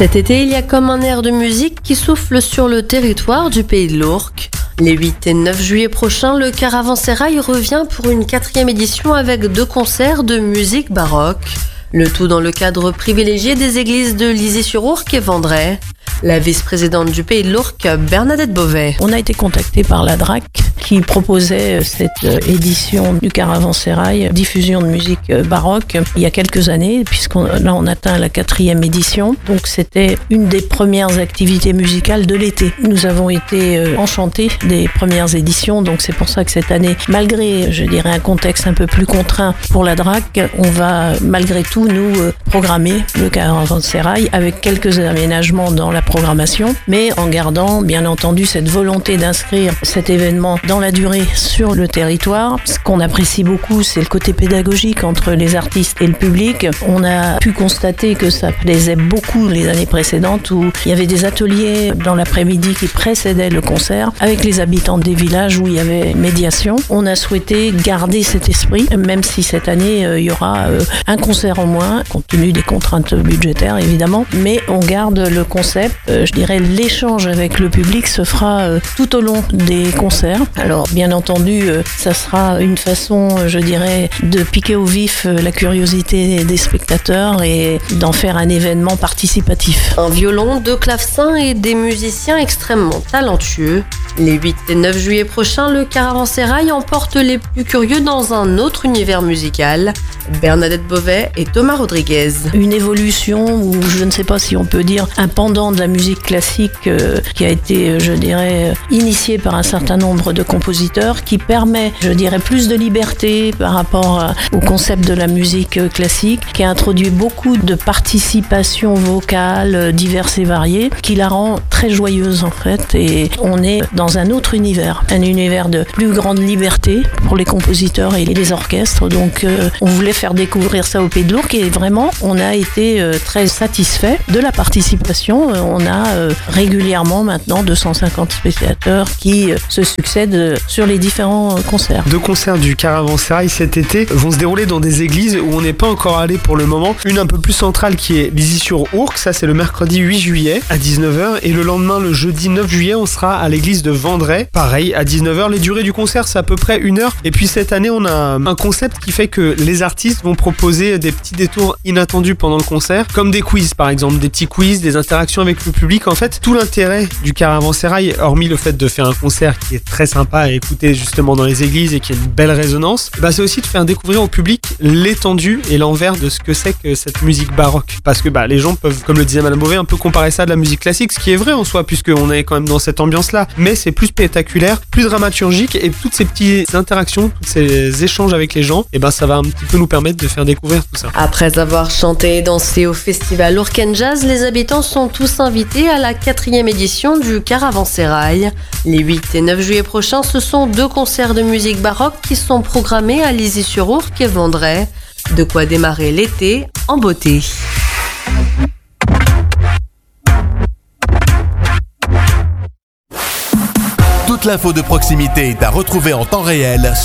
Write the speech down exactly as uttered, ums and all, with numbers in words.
Cet été, il y a comme un air de musique qui souffle sur le territoire du pays de l'Ourcq. Les huit et neuf juillet prochains, le Caravansérail revient pour une quatrième édition avec deux concerts de musique baroque. Le tout dans le cadre privilégié des églises de Lizy-sur-Ourcq et Vendrey. La vice-présidente du Pays de l'Ourcq, Bernadette Beauvais. On a été contacté par la D R A C qui proposait cette édition du Caravansérail, diffusion de musique baroque, il y a quelques années, puisqu'on là on atteint la quatrième édition. Donc c'était une des premières activités musicales de l'été. Nous avons été enchantés des premières éditions, donc c'est pour ça que cette année, malgré, je dirais, un contexte un peu plus contraint pour la D R A C, on va malgré tout nous programmer le Caravansérail avec quelques aménagements dans la programmation, mais en gardant bien entendu cette volonté d'inscrire cet événement dans la durée sur le territoire. Ce qu'on apprécie beaucoup, c'est le côté pédagogique entre les artistes et le public. On a pu constater que ça plaisait beaucoup les années précédentes où il y avait des ateliers dans l'après-midi qui précédaient le concert avec les habitants des villages où il y avait médiation. On a souhaité garder cet esprit, même si cette année euh, il y aura euh, un concert en moins, compte tenu des contraintes budgétaires évidemment, mais on garde le concept. Euh, je dirais l'échange avec le public se fera euh, tout au long des concerts. Alors bien entendu, euh, ça sera une façon, je dirais, de piquer au vif euh, la curiosité des spectateurs et d'en faire un événement participatif. Un violon, deux clavecins et des musiciens extrêmement talentueux. Les huit et neuf juillet prochains, le Caravansérail emporte les plus curieux dans un autre univers musical. Bernadette Beauvais et Thomas Rodriguez. Une évolution, ou je ne sais pas si on peut dire un pendant de la musique classique euh, qui a été, je dirais, initié par un certain nombre de compositeurs, qui permet, je dirais, plus de liberté par rapport à, au concept de la musique classique, qui a introduit beaucoup de participation vocale diverses et variées, qui la rend très joyeuse en fait, et on est dans un autre univers, un univers de plus grande liberté pour les compositeurs et les orchestres. Donc euh, on voulait faire découvrir ça au Pays de l'Ourcq et vraiment on a été euh, très satisfait de la participation. Euh, on a euh, régulièrement maintenant deux cent cinquante spectateurs qui euh, se succèdent sur les différents concerts. Deux concerts du Caravansérail cet été vont se dérouler dans des églises où on n'est pas encore allé pour le moment. Une un peu plus centrale qui est Lizy-sur-Ourcq, ça c'est le mercredi huit juillet à dix-neuf heures, et le lendemain, le jeudi neuf juillet, on sera à l'église de Vendrey, pareil à dix-neuf heures. Les durées du concert c'est à peu près une heure, et puis cette année on a un concept qui fait que les artistes vont proposer des petits détours inattendus pendant le concert, comme des quiz par exemple, des petits quiz, des interactions avec le public. En fait, tout l'intérêt du Caravansérail, hormis le fait de faire un concert qui est très sympa à écouter justement dans les églises et qui a une belle résonance, bah c'est aussi de faire découvrir au public l'étendue et l'envers de ce que c'est que cette musique baroque. Parce que bah, les gens peuvent, comme le disait Madame Beauvais, un peu comparer ça à de la musique classique, ce qui est vrai en soi, puisqu'on est quand même dans cette ambiance-là. Mais c'est plus spectaculaire, plus dramaturgique, et toutes ces petites interactions, tous ces échanges avec les gens, et ben ça va un petit peu nous permettre de faire découvrir tout ça. Après avoir chanté et dansé au festival Ourcq and Jazz, les habitants sont tous invités à la quatrième édition du Caravansérail. Les huit et neuf juillet prochains, ce sont deux concerts de musique baroque qui sont programmés à Lizy-sur-Ourcq et Vendrey. De quoi démarrer l'été en beauté. Toute l'info de proximité est à retrouver en temps réel